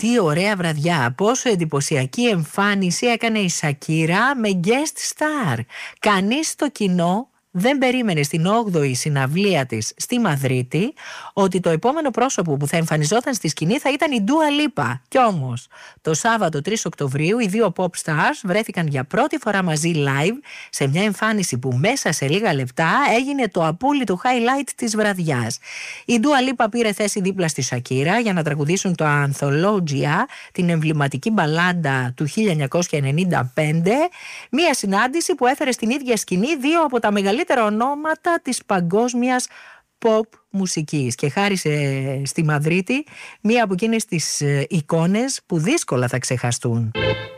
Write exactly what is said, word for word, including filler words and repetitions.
τι ωραία βραδιά, πόσο εντυπωσιακή εμφάνιση έκανε η Σακύρα με guest star. Κανείς στο κοινό δεν περίμενε στην όγδοη συναυλία της στη Μαδρίτη ότι το επόμενο πρόσωπο που θα εμφανιζόταν στη σκηνή θα ήταν η Dua Lipa. Κι όμως, το Σάββατο τρεις Οκτωβρίου οι δύο pop stars βρέθηκαν για πρώτη φορά μαζί live σε μια εμφάνιση που μέσα σε λίγα λεπτά έγινε το απόλυτο highlight της βραδιάς. Η Dua Lipa πήρε θέση δίπλα στη Σακύρα για να τραγουδήσουν το Anthologia, την εμβληματική μπαλάντα του χίλια εννιακόσια ενενήντα πέντε, μια συνάντηση που έφερε στην ίδια σκηνή δύο από τα μεγαλύτερα ονόματα της παγκόσμιας pop μουσικής και χάρισε στη Μαδρίτη μία από εκείνες τις εικόνες που δύσκολα θα ξεχαστούν.